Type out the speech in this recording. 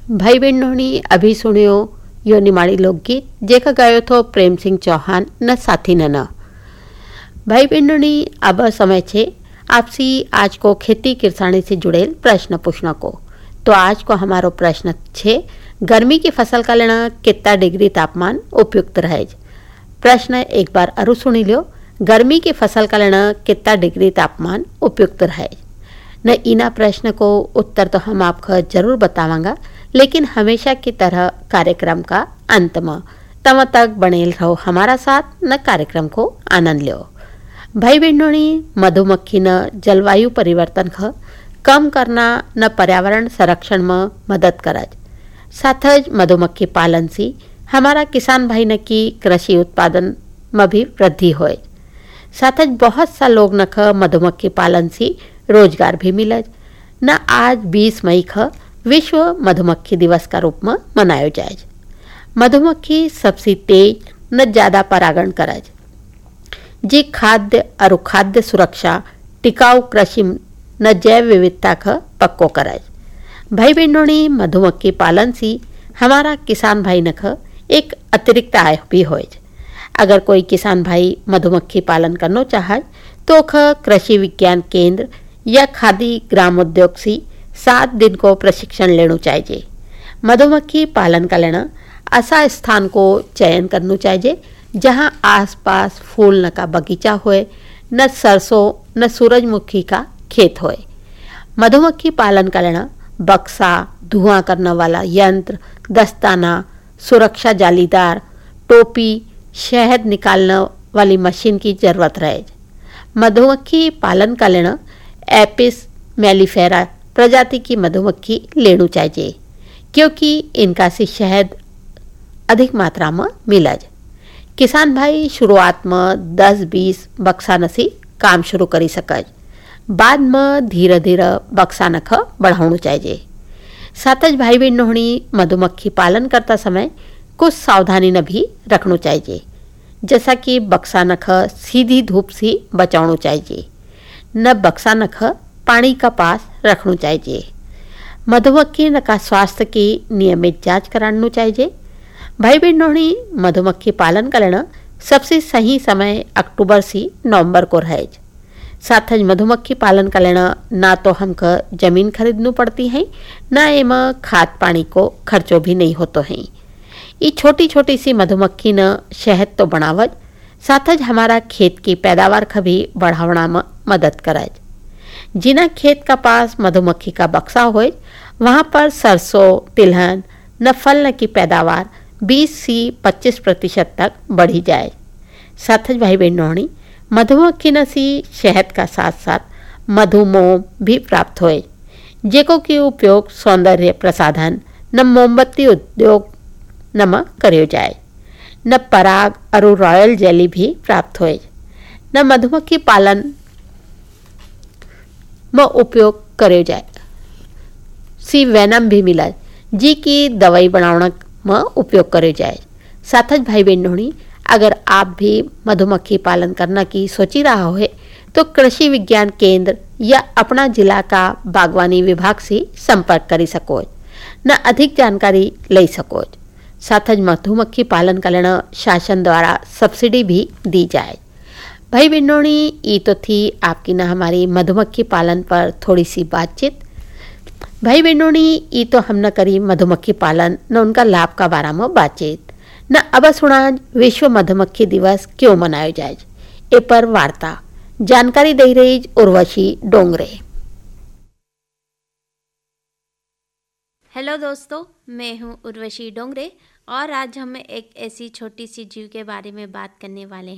भाई बहनों अभी सुनियो यो निमाड़ी लोकगीत जेका गायो थो प्रेम सिंह चौहान न साथी न भाई बहनों अब समय छे आपसी आज को खेती किसानी से जुड़ेल प्रश्न पूछना को। तो आज को हमारो प्रश्न छे गर्मी की फसल का लेना कितना डिग्री तापमान उपयुक्त रहे। प्रश्न एक बार अरु सुनी लो। गर्मी की फसल का लेना कितना डिग्री तापमान उपयुक्त रहे न। इना प्रश्न को उत्तर तो हम आपको जरूर बतावांगा, लेकिन हमेशा की तरह कार्यक्रम का अंत में तब तक बनेल रहो हमारा साथ न। कार्यक्रम को आनंद लो। भाई बहनों मधुमक्खी न जलवायु परिवर्तन ख कम करना न पर्यावरण संरक्षण में मदद करज। साथ ज मधुमक्खी पालन से हमारा किसान भाई न की कृषि उत्पादन में भी वृद्धि होए। साथ ज बहुत सा लोग न ख मधुमक्खी पालन से रोजगार भी मिलज न। आज 20 मई ख विश्व मधुमक्खी दिवस का रूप में मनायो जाए। मधुमक्खी सबसे तेज न ज्यादा परागण करज, जी खाद्य और खाद्य सुरक्षा टिकाऊ कृषि न जैव विविधता ख पक्को करज। भाई बहनों मधुमक्खी पालन से हमारा किसान भाई न ख एक अतिरिक्त आय भी होए। अगर कोई किसान भाई मधुमक्खी पालन करना चाहे तो ख कृषि विज्ञान केंद्र या खादी ग्राम उद्योग से 7 दिन को प्रशिक्षण लेना चाहिए। मधुमक्खी पालन का लेना ऐसा स्थान को चयन करना चाहिए जहां आसपास फूल न का बगीचा होए, न सरसों न सूरजमुखी का खेत होए। मधुमक्खी पालन का लेना बक्सा, धुआं करने वाला यंत्र, दस्ताना, सुरक्षा जालीदार टोपी, शहद निकालने वाली मशीन की जरूरत रहे। मधुमक्खी पालन का लेना एपिस मेलिफेरा प्रजाति की मधुमक्खी लेना चाहिए, क्योंकि इनका से शहद अधिक मात्रा में मिलज। किसान भाई शुरुआत में 10-20 बक्सा न से काम शुरू करी सकज। बाद में धीरे धीरे बक्सा नख बढ़ाना चाहिए। साथ ज भाई बहनों मधुमक्खी पालन करता समय कुछ सावधानी न भी रखना चाहिए, जैसा कि बक्सा नख सीधी धूप से बचाना चाहिए, न बक्सा नख पानी का पास रखना चाहिए। मधुमक्खी न का स्वास्थ्य की नियमित जांच कराना चाहिए। भाई बहनों मधुमक्खी पालन का लेना सबसे सही समय अक्टूबर से नवंबर को रहे। साथ ज मधुमक्खी पालन का लेना ना तो हमको जमीन खरीदनी पड़ती है, ना एमा खाद पानी को खर्चो भी नहीं होतो है। ये छोटी छोटी सी मधुमक्खी न शहद तो बनावज, साथ ज हमारा खेत की पैदावार का भी बढ़ावना में मदद करज। जिना खेत का पास मधुमक्खी का बक्सा होए वहाँ पर सरसों, तिलहन न फल न की पैदावार 20 से 25% तक बढ़ी जाए। साथ ज भाई बहनों मधुमक्खी न सी शहद का साथ साथ मधुमोम भी प्राप्त होए, जेको की उपयोग सौंदर्य प्रसाधन न मोमबत्ती उद्योग न करियो जाए। न पराग और रॉयल जेली भी प्राप्त होए। न मधुमक्खी पालन में उपयोग करियो जाए। सी वेनम भी मिला जी की दवाई बनाने में उपयोग करे जाए। साथ ज भाई बहनों अगर आप भी मधुमक्खी पालन करना की सोची रहा हो तो कृषि विज्ञान केंद्र या अपना जिला का बागवानी विभाग से संपर्क कर सको न अधिक जानकारी ले सको। साथ ज मधुमक्खी पालन का लेना शासन द्वारा सब्सिडी भी दी जाए। भाई बहनों ये तो थी आपकी न हमारी मधुमक्खी पालन पर थोड़ी सी बातचीत। भाई बहनों ये तो हम न करी मधुमक्खी पालन न उनका लाभ का बारे में बातचीत न। अब सुना विश्व मधुमक्खी दिवस क्यों मनाया जाए ए पर वार्ता जानकारी दे रही उर्वशी डोंगरे। हेलो दोस्तों, मैं हूँ उर्वशी डोंगरे और आज हम एक ऐसी छोटी सी जीव के बारे में बात करने वाले हैं